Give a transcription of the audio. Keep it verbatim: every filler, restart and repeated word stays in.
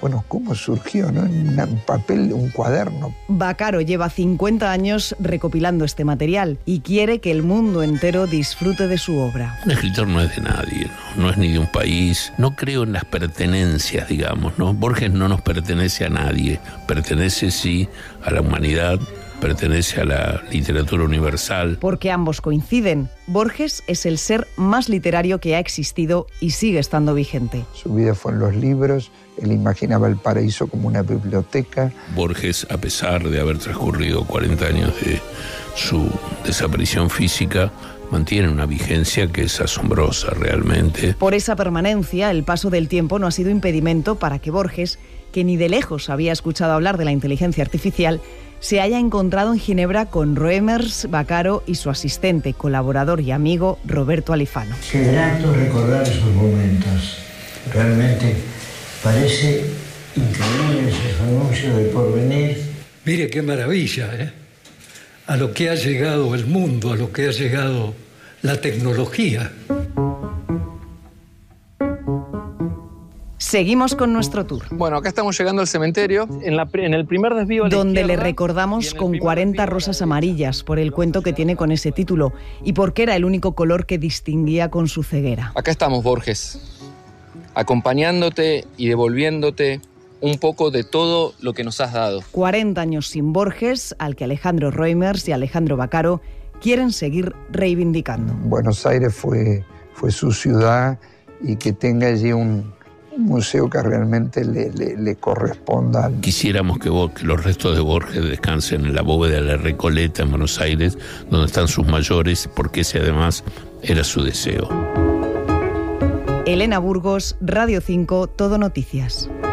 Bueno, ¿cómo surgió, no? En un papel, un cuaderno. Vaccaro lleva cincuenta años recopilando este material y quiere que el mundo entero disfrute de su obra. Un escritor no es de nadie, ¿no? No es ni de un país. No creo en las pertenencias, digamos, ¿no? Borges no nos pertenece a nadie. Pertenece, sí, a la humanidad, pertenece a la literatura universal. Porque ambos coinciden. Borges es el ser más literario que ha existido y sigue estando vigente. Su vida fue en los libros, él imaginaba el paraíso como una biblioteca. Borges, a pesar de haber transcurrido cuarenta años de su desaparición física, mantiene una vigencia que es asombrosa realmente. Por esa permanencia, el paso del tiempo no ha sido impedimento para que Borges, que ni de lejos había escuchado hablar de la inteligencia artificial, se haya encontrado en Ginebra con Reumers, Vaccaro y su asistente, colaborador y amigo Roberto Alifano. Qué grato recordar esos momentos. Realmente parece increíble ese anuncio del porvenir. Mire qué maravilla, ¿eh? A lo que ha llegado el mundo, a lo que ha llegado la tecnología. Seguimos con nuestro tour. Bueno, acá estamos llegando al cementerio, en, la, en el primer desvío a la donde izquierda, le recordamos con cuarenta rosas amarillas por el cuento que tiene con ese título y porque era el único color que distinguía con su ceguera. Acá estamos, Borges, acompañándote y devolviéndote un poco de todo lo que nos has dado. cuarenta años sin Borges, al que Alejandro Reumers y Alejandro Vaccaro quieren seguir reivindicando. Buenos Aires fue, fue su ciudad y que tenga allí un... un museo que realmente le, le, le corresponda. Quisiéramos que, que los restos de Borges descansen en la bóveda de la Recoleta en Buenos Aires, donde están sus mayores, porque ese además era su deseo. Elena Burgos, Radio cinco, Todo Noticias.